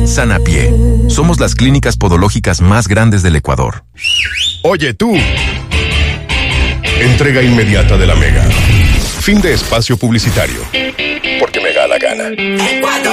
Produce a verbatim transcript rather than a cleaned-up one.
Sanapie. Somos las clínicas podológicas más grandes del Ecuador. Oye tú. Entrega inmediata de la Mega. Fin de espacio publicitario. Porque me da la gana.